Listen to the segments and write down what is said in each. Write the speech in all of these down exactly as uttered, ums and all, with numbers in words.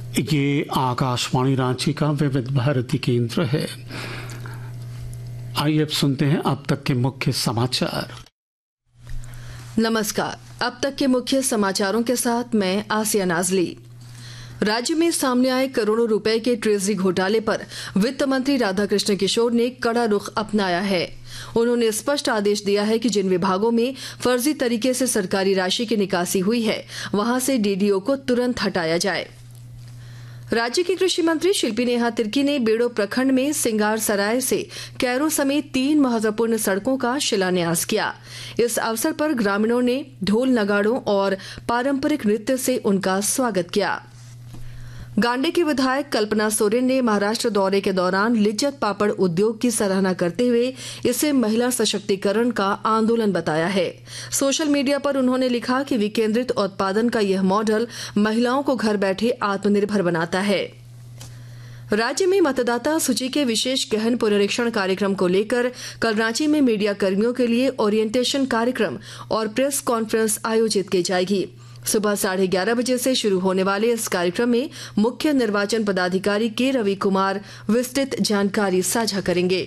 ये आकाशवाणी रांची का विविध भारती केंद्र है। आइए अब सुनते हैं अब तक के मुख्य समाचार। नमस्कार, अब तक के मुख्य समाचारों के साथ मैं आसिया नाजली। राज्य में सामने आए करोड़ों रुपए के ट्रेजरी घोटाले पर वित्त मंत्री राधाकृष्ण किशोर ने कड़ा रुख अपनाया है। उन्होंने स्पष्ट आदेश दिया है कि जिन विभागों में फर्जी तरीके से सरकारी राशि की निकासी हुई है, वहां से डीडीओ को तुरंत हटाया जाए। राज्य की कृषि मंत्री शिल्पी नेहा तिर्की ने बेड़ो प्रखंड में सिंगार सराय से कैरो समेत तीन महत्वपूर्ण सड़कों का शिलान्यास किया। इस अवसर पर ग्रामीणों ने ढोल नगाड़ों और पारंपरिक नृत्य से उनका स्वागत किया। गांडे की विधायक कल्पना सोरेन ने महाराष्ट्र दौरे के दौरान लिज्जत पापड़ उद्योग की सराहना करते हुए इसे महिला सशक्तिकरण का आंदोलन बताया है। सोशल मीडिया पर उन्होंने लिखा कि विकेंद्रित उत्पादन का यह मॉडल महिलाओं को घर बैठे आत्मनिर्भर बनाता है। राज्य में मतदाता सूची के विशेष गहन पुनरीक्षण कार्यक्रम को लेकर कल रांची में मीडिया कर्मियों के लिए ओरिएंटेशन कार्यक्रम और प्रेस कॉन्फ्रेंस आयोजित की जाएगी। सुबह साढ़े ग्यारह बजे से शुरू होने वाले इस कार्यक्रम में मुख्य निर्वाचन पदाधिकारी के रवि कुमार विस्तृत जानकारी साझा करेंगे।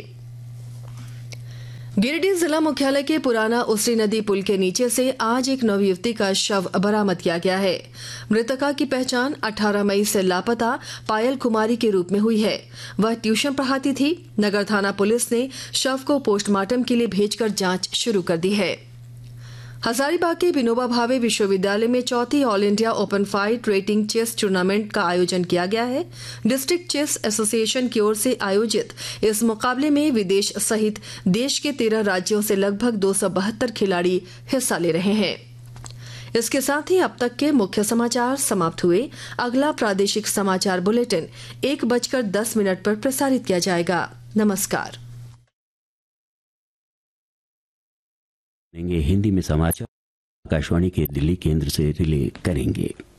गिरिडीह जिला मुख्यालय के पुराना उसरी नदी पुल के नीचे से आज एक नवयुवती का शव बरामद किया गया है। मृतका की पहचान अठारह मई से लापता पायल कुमारी के रूप में हुई है। वह ट्यूशन पढ़ाती थी। नगर थाना पुलिस ने शव को पोस्टमार्टम के लिए भेजकर जांच शुरू कर दी है। हजारीबाग के विनोबा भावे विश्वविद्यालय में चौथी all India open fight rating chess tournament का आयोजन किया गया है। डिस्ट्रिक्ट चेस एसोसिएशन की ओर से आयोजित इस मुकाबले में विदेश सहित देश के तेरह राज्यों से लगभग दो सौ बहत्तर खिलाड़ी हिस्सा ले रहे हैं। इसके साथ ही अब तक के मुख्य समाचार समाप्त हुए। अगला प्रादेशिक समाचार बुलेटिन एक बजकर दस मिनट पर प्रसारित किया जाएगा। नमस्कार। हिंदी में समाचार आकाशवाणी के दिल्ली केंद्र से रिले करेंगे।